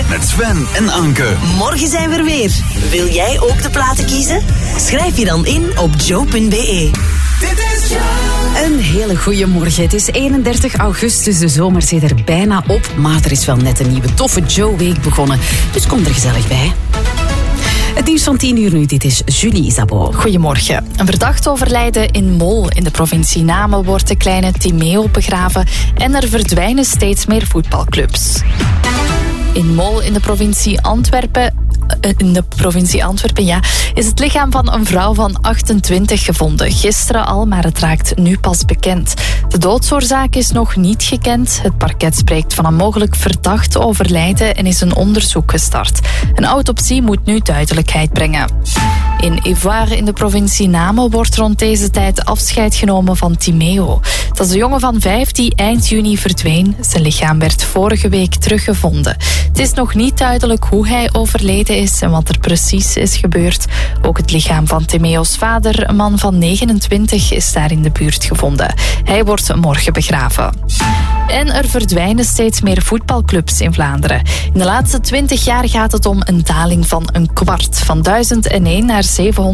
met Sven en Anke. Morgen zijn we er weer. Wil jij ook de platen kiezen? Schrijf je dan in op joe.be. Dit is Joe. Een hele goede morgen. Het is 31 augustus, de zomer zit er bijna op. Maar er is wel net een nieuwe toffe Joe-week begonnen. Dus kom er gezellig bij. Het nieuws van 10 uur nu, dit is Julie Isabeau. Goedemorgen. Een verdacht overlijden in Mol in de provincie Namen wordt de kleine Timeo begraven en er verdwijnen steeds meer voetbalclubs. In Mol in de provincie Antwerpen is het lichaam van een vrouw van 28 gevonden. Gisteren al, maar het raakt nu pas bekend. De doodsoorzaak is nog niet gekend. Het parket spreekt van een mogelijk verdacht overlijden en is een onderzoek gestart. Een autopsie moet nu duidelijkheid brengen. In Ivoire in de provincie Namen wordt rond deze tijd afscheid genomen van Timeo. Dat is een jongen van 5 die eind juni verdween. Zijn lichaam werd vorige week teruggevonden. Het is nog niet duidelijk hoe hij overleden is en wat er precies is gebeurd. Ook het lichaam van Timeo's vader, een man van 29, is daar in de buurt gevonden. Hij wordt morgen begraven. En er verdwijnen steeds meer voetbalclubs in Vlaanderen. In de laatste 20 jaar gaat het om een daling van een kwart. Van 1001 naar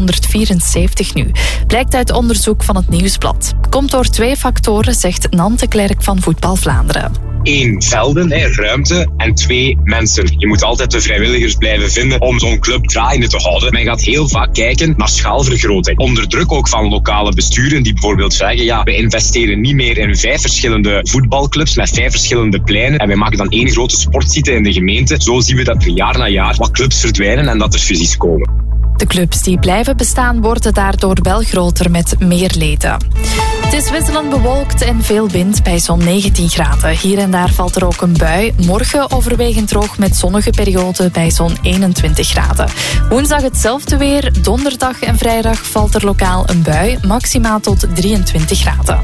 774 nu. Blijkt uit onderzoek van het Nieuwsblad. Komt door 2 factoren, zegt Nante Klerk van Voetbal Vlaanderen. 1, velden, ruimte. En 2, mensen. Je moet altijd de vrijwilligers blijven vinden om zo'n club draaiende te houden. Men gaat heel vaak kijken naar schaalvergroting. Onder druk ook van lokale besturen die bijvoorbeeld zeggen, ja, we investeren niet meer in 5 verschillende voetbalclubs met 5 verschillende pleinen en wij maken dan 1 grote sportsite in de gemeente. Zo zien we dat er jaar na jaar wat clubs verdwijnen en dat er fusies komen. De clubs die blijven bestaan worden daardoor wel groter met meer leden. Het is wisselend bewolkt en veel wind bij zo'n 19 graden. Hier en daar valt er ook een bui. Morgen overwegend droog met zonnige perioden bij zo'n 21 graden. Woensdag hetzelfde weer. Donderdag en vrijdag valt er lokaal een bui. Maximaal tot 23 graden.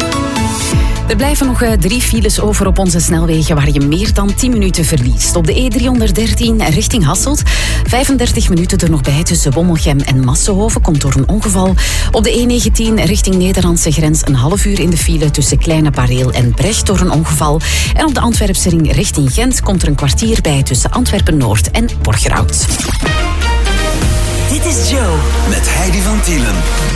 Er blijven nog 3 files over op onze snelwegen waar je meer dan 10 minuten verliest. Op de E313 richting Hasselt. 35 minuten er nog bij tussen Wommelgem en Massenhoven. Komt door een ongeval. Op de E19 richting Nederlandse grens een half uur in de file tussen Kleine Pareel en Brecht door een ongeval. En op de Antwerpse ring richting Gent komt er een kwartier bij tussen Antwerpen-Noord en Borgerhout. Dit is Joe. Met Heidi van Tielen.